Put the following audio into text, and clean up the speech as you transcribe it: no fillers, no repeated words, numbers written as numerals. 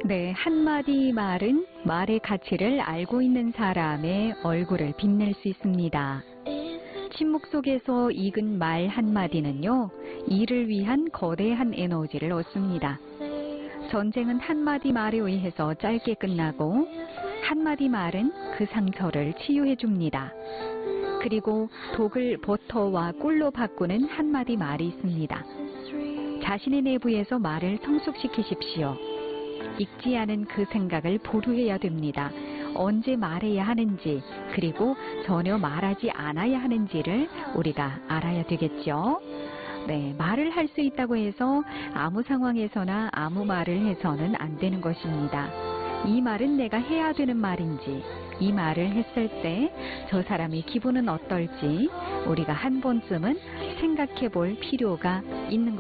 네, 한마디 말은 말의 가치를 알고 있는 사람의 얼굴을 빛낼 수 있습니다. 침묵 속에서 익은 말 한마디는요, 이를 위한 거대한 에너지를 얻습니다. 전쟁은 한마디 말에 의해서 짧게 끝나고 한마디 말은 그 상처를 치유해 줍니다. 그리고 독을 버터와 꿀로 바꾸는 한마디 말이 있습니다. 자신의 내부에서 말을 성숙시키십시오. 읽지 않은 그 생각을 보류해야 됩니다. 언제 말해야 하는지, 그리고 전혀 말하지 않아야 하는지를 우리가 알아야 되겠죠. 네, 말을 할 수 있다고 해서 아무 상황에서나 아무 말을 해서는 안 되는 것입니다. 이 말은 내가 해야 되는 말인지, 이 말을 했을 때 저 사람의 기분은 어떨지 우리가 한 번쯤은 생각해 볼 필요가 있는 것입니다.